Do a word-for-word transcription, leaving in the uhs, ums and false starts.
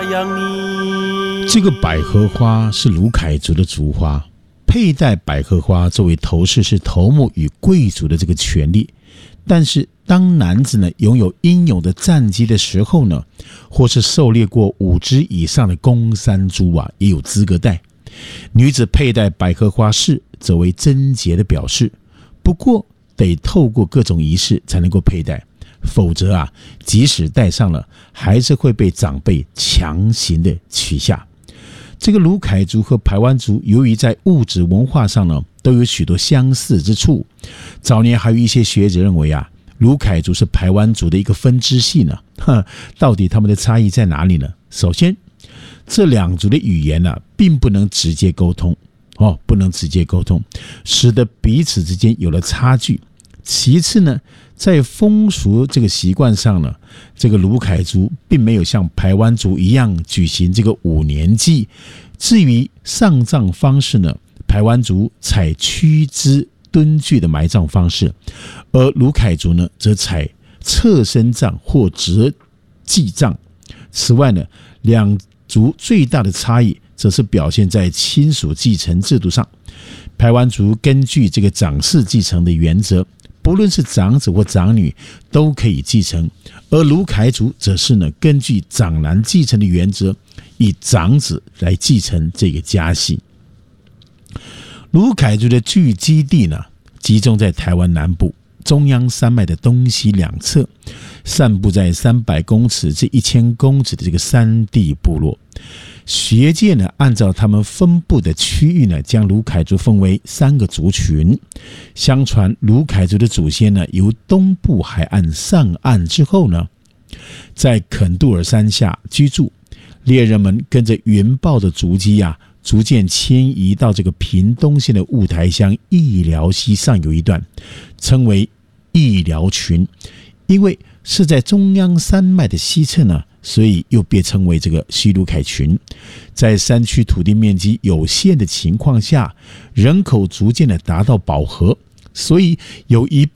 养你。 这个百合花是卢凯族的族花，佩戴百合花作为头饰是头目与贵族的这个权利。但是当男子呢拥有英勇的战绩的时候呢，或是狩猎过五只以上的公山猪啊，也有资格戴。女子佩戴百合花饰则为贞洁的表示，不过得透过各种仪式才能够佩戴，否则啊，即使戴上了，还是会被长辈强行的取下。这个卢凯族和排湾族由于在物质文化上呢都有许多相似之处，早年还有一些学者认为啊，卢凯族是排湾族的一个分支系呢。到底他们的差异在哪里呢？首先，这两族的语言呢、啊、并不能直接沟通哦，不能直接沟通，使得彼此之间有了差距。其次呢，在风俗这个习惯上呢，这个卢凯族并没有像排湾族一样举行这个五年祭。至于上葬方式呢，排湾族采屈肢蹲踞的埋葬方式，而卢凯族呢则采侧身葬或折祭葬。此外呢，两族最大的差异则是表现在亲属继承制度上。排湾族根据这个长嗣继承的原则，不论是长子或长女都可以继承，而卢凯族则是呢根据长男继承的原则，以长子来继承这个家系。卢凯族的聚居地呢集中在台湾南部中央山脉的东西两侧，散布在三百公尺至一千公尺的这个山地部落。学界呢按照他们分布的区域呢，将卢凯族分为三个族群。相传卢凯族的祖先呢由东部海岸上岸之后呢，在肯杜尔山下居住。猎人们跟着云豹的足迹啊，逐渐迁移到这个屏东县的雾台乡义寮溪上游一段，称为义寮群。因为是在中央山脉的西侧呢，所以又被称为这个西卢凯群。在山区土地面积有限的情况下，人口逐渐的达到饱和，所以有一